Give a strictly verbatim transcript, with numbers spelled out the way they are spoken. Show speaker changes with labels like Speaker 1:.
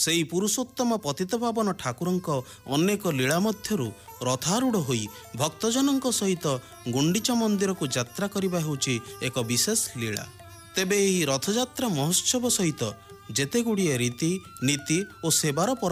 Speaker 1: ସେହି ପୁରୁଷୋତ୍ତମ ପତିତପାବନ ଠାକୁରଙ୍କ ଅନେକ ଲୀଳା ମଧ୍ୟରୁ ରଥାରୂଢ଼ ହୋଇ ଭକ୍ତଜନଙ୍କ ସହିତ ଗୁଣ୍ଡିଚା ମନ୍ଦିରକୁ ଯାତ୍ରା କରିବା ହେଉଛି ଏକ ବିଶେଷ ଲୀଳା। ତେବେ ଏହି ରଥଯାତ୍ରା ମହୋତ୍ସବ ସହିତ ଯେତେଗୁଡ଼ିଏ ରୀତି ନୀତି ଓ ସେବାର